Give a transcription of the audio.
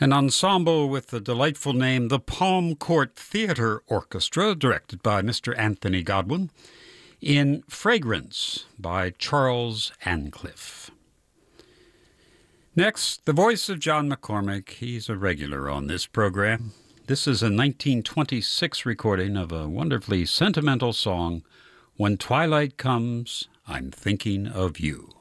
An ensemble with the delightful name the Palm Court Theatre Orchestra, directed by Mr. Anthony Godwin, in Fragrance by Charles Ancliffe. Next, the voice of John McCormack. He's a regular on this program. This is a 1926 recording of a wonderfully sentimental song, When Twilight Comes, I'm Thinking of You.